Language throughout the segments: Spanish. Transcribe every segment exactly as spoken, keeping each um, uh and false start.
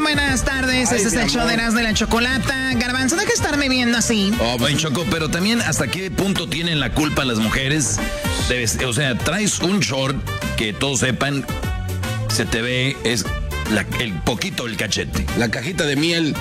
buenas tardes. Ay, este es el show de Erasmo de la Chocolata. Garbanzo, deja de estarme viendo así. Oh, pues, Choco, pero también hasta qué punto tienen la culpa las mujeres. Debes, o sea, traes un short que todos sepan, se te ve, es la, el poquito el cachete. La cajita de miel.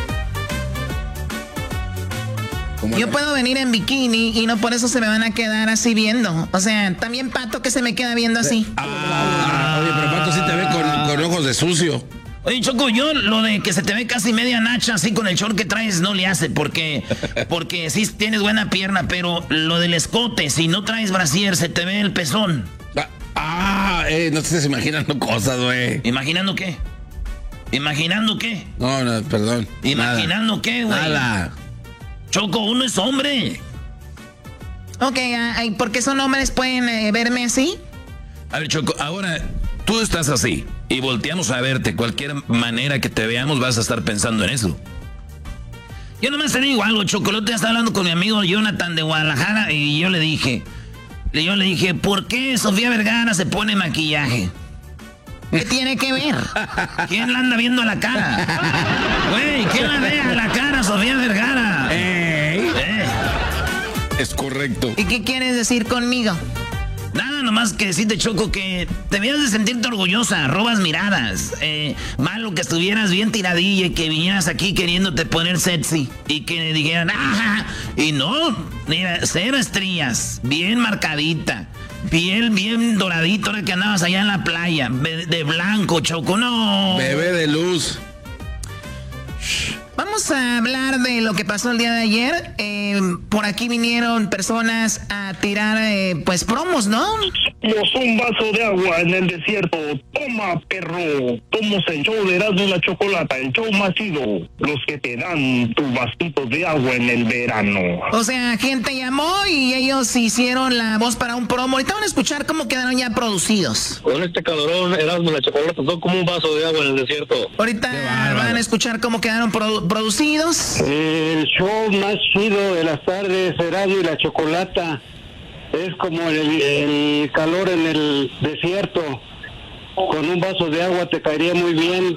Yo no? puedo venir en bikini y no por eso se me van a quedar así viendo. O sea, también Pato que se me queda viendo así. Ah, oye, pero Pato sí te ve con, con ojos de sucio. Oye, Choco, yo lo de que se te ve casi media nacha así con el short que traes no le hace, porque, porque sí tienes buena pierna, pero lo del escote, si no traes brasier, se te ve el pezón. Ah, ah eh, no te estés imaginando cosas, güey. ¿Imaginando qué? ¿Imaginando qué? No, no, perdón. ¿Imaginando nada. qué, güey? Nada. Choco, uno es hombre. Ok, uh, ¿por qué son hombres pueden uh, verme así? A ver, Choco, ahora tú estás así y volteamos a verte. Cualquier manera que te veamos vas a estar pensando en eso. Yo nomás te digo algo, Choco. El otro día estaba hablando con mi amigo Jonathan de Guadalajara y yo le dije, yo le dije, ¿por qué Sofía Vergara se pone maquillaje? ¿Qué tiene que ver? ¿Quién la anda viendo a la cara? Güey, ¿quién la ve a la cara, Sofía Vergara? Ey. Eh. Es correcto. ¿Y qué quieres decir conmigo? Nada, nomás que decirte, Choco, que debías de sentirte orgullosa, robas miradas. Eh, malo que estuvieras bien tiradilla y que vinieras aquí queriéndote poner sexy y que dijeran, ¡ah! Y no, mira, cero estrías, bien marcadita. Piel bien doradito, ahora que andabas allá en la playa, de blanco, Choco, no. Bebé de luz. Vamos a hablar de lo que pasó el día de ayer. Eh, por aquí vinieron personas a tirar, eh, pues, promos, ¿no? Los un vaso de agua en el desierto. Toma, perro. Somos el show de Erasmo y la Chocolata, el show más chido. Los que te dan tus vasitos de agua en el verano. O sea, gente llamó y ellos hicieron la voz para un promo. Ahorita van a escuchar cómo quedaron ya producidos. Con este calorón, Erasmo y la Chocolata son como un vaso de agua en el desierto. Ahorita van a escuchar cómo quedaron produ- producidos. El show más chido de las tardes, Erasmo y la Chocolata. Es como el, el calor en el desierto. Con un vaso de agua te caería muy bien.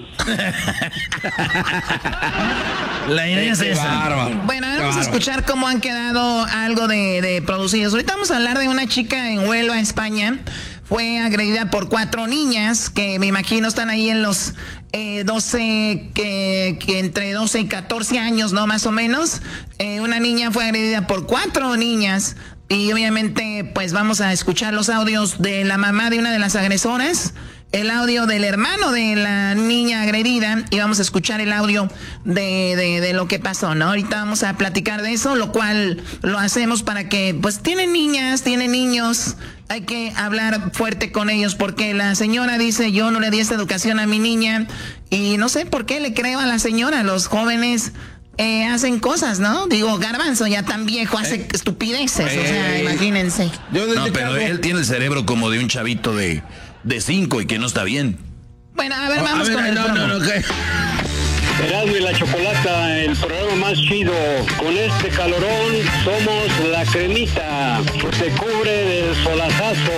La idea es esa. Bueno, ahora vamos a escuchar cómo han quedado algo de, de producidos. Ahorita vamos a hablar de una chica en Huelva, España. Fue agredida por cuatro niñas que me imagino están ahí en los eh, doce, que, que entre doce y catorce años, ¿no? Más o menos. Eh, una niña fue agredida por cuatro niñas. Y obviamente, pues vamos a escuchar los audios de la mamá de una de las agresoras, el audio del hermano de la niña agredida y vamos a escuchar el audio de, de, de lo que pasó, ¿no? Ahorita vamos a platicar de eso, lo cual lo hacemos para que, pues, tienen niñas, tienen niños, hay que hablar fuerte con ellos porque la señora dice, yo no le di esta educación a mi niña y no sé por qué le creo a la señora, los jóvenes... Eh, hacen cosas, ¿no? Digo, Garbanzo ya tan viejo hace eh, estupideces, eh, o sea, imagínense. Yo no, pero cargo... él tiene el cerebro como de un chavito de, de cinco y que no está bien. Bueno, a ver, vamos a ver, con el no, promo. no, no, okay. Erasmo y la Chocolata, el programa más chido. Con este calorón somos la cremita que se cubre del solazazo.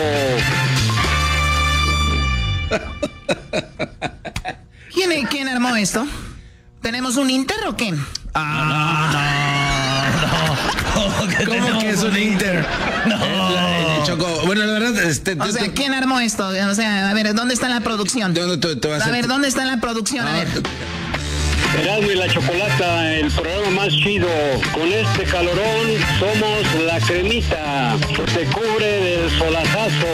¿Quién, ¿Quién armó esto? ¿Tenemos un Inter o qué? Ah, no, no, no. ¿Cómo, ¿Cómo que es un Inter? No. Eh, Choco, bueno, la verdad, este... O sea, ¿quién armó esto? O sea, a ver, ¿dónde está la producción? ¿Dónde te, te vas a, a ver, ¿dónde está la producción? No, a ver. Erasmo y la Chocolata, el programa más chido. Con este calorón somos la cremita que se cubre del solazazo.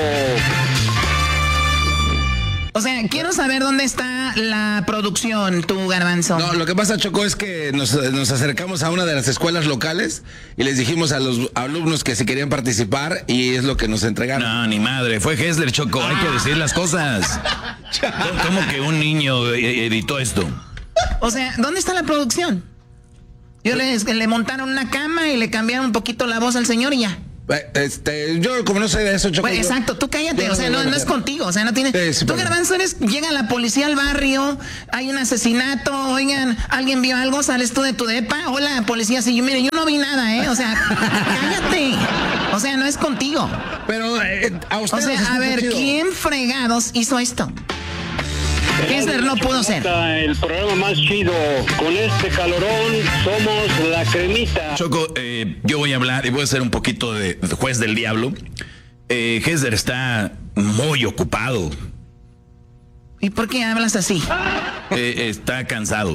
O sea, quiero saber dónde está la producción, tu Garbanzo. No, lo que pasa, Choco, es que nos, nos acercamos a una de las escuelas locales y les dijimos a los alumnos que si querían participar y es lo que nos entregaron. No, ni madre, fue Hessler, Choco, hay que decir las cosas. ¿Cómo que un niño editó esto? O sea, ¿dónde está la producción? Yo le, le montaron una cama y le cambiaron un poquito la voz al señor y ya. Este, yo como no sé de eso, Choco. Bueno, exacto, tú cállate, o sea, no, no es contigo, o sea, no tiene... Sí, sí, tú, Garbanzo, eres, llega la policía al barrio, hay un asesinato, oigan, alguien vio algo, sales tú de tu depa, hola, policía, sí, yo, mire, yo no vi nada, ¿eh? O sea, cállate, o sea, no es contigo. Pero, eh, a ustedes... O sea, a ver, chido. ¿Quién fregados hizo esto? Hessler no pudo ser. El programa más chido. Con este calorón somos la cremita. Choco, eh, yo voy a hablar y voy a ser un poquito de juez del diablo. Eh, Hessler está muy ocupado. ¿Y por qué hablas así? Eh, está cansado.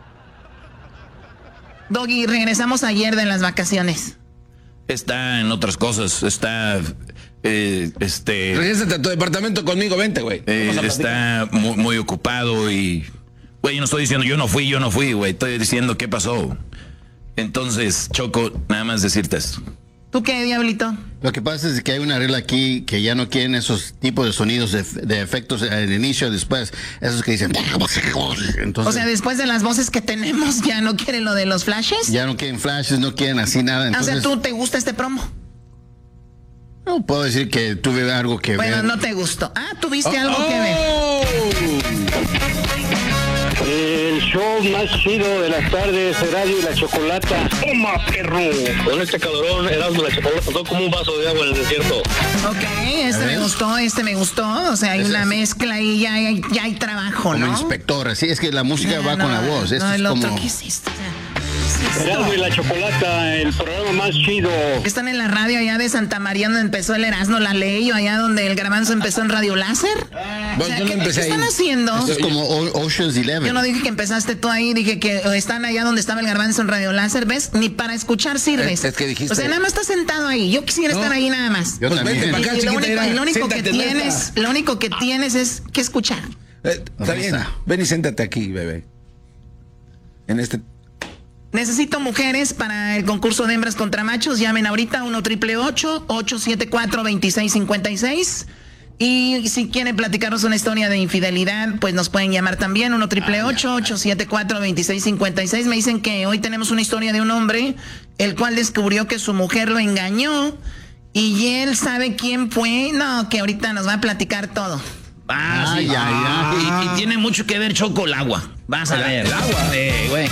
Doggy, regresamos ayer de las vacaciones. Está en otras cosas. Está... Eh, este... Regrésate a tu departamento conmigo, vente, güey. Eh, está muy, muy ocupado y... Güey, yo no estoy diciendo yo no fui, yo no fui, güey. Estoy diciendo qué pasó. Entonces, Choco, nada más decirte esto. ¿Tú qué, Diablito? Lo que pasa es que hay una regla aquí que ya no quieren esos tipos de sonidos, de, de efectos al inicio, después, esos que dicen... Entonces, o sea, después de las voces que tenemos, ¿ya no quieren lo de los flashes? Ya no quieren flashes, no quieren así nada. Entonces, o sea, ¿tú te gusta este promo? No puedo decir que tuve algo que bueno, ver. Bueno, no te gustó. Ah, tuviste oh, algo oh. que ver. El show más chido de las tardes, Erasmo y la Chocolata. Toma, perro. Con este calorón, Erasmo y la Chocolata son como un vaso de agua en el desierto. Ok, este me gustó, este me gustó. O sea, hay una mezcla y ya hay, ya hay trabajo, ¿no? Como inspectora, sí, es que la música no, va no, con la voz. No, Esto el es otro, como... ¿qué es esto? O sea, ¿qué es esto? Erasmo y la Chocolata, el programa más chido. Están en la radio allá de Santa María donde empezó el Erasmo, la ley, o allá donde el Garbanzo empezó en Radio Láser. Bueno, o sea, yo no ¿qué, empecé ¿qué están ahí. haciendo? Esto es como o Ocean's Eleven. Yo no dije que empezaste tú ahí, dije que están allá donde estaba el Garbanzo en Radio Láser, ¿ves? Ni para escuchar sirves. Es, es que dijiste... O sea, nada más estás sentado ahí. Yo quisiera no. estar ahí nada más. Yo Pues también. vente para acá, y, y lo chiquita, único, mira, y lo único que siéntate en tienes, esta. lo único que tienes es que escuchar. Eh, está bien, Risa. ven y siéntate aquí, bebé. En este... Necesito mujeres para el concurso de hembras contra machos. Llamen ahorita uno triple ocho, ocho siete cuatro, dos seis cinco seis. Y si quieren platicarnos una historia de infidelidad, pues nos pueden llamar también. uno triple ocho, ocho siete cuatro, dos seis cinco seis. Me dicen que hoy tenemos una historia de un hombre el cual descubrió que su mujer lo engañó y él sabe quién fue. No, que ahorita nos va a platicar todo. Ah, Ay, sí. ay, ay. Y, y tiene mucho que ver, Choco, el agua. Vas a ver. El agua. Eh, güey.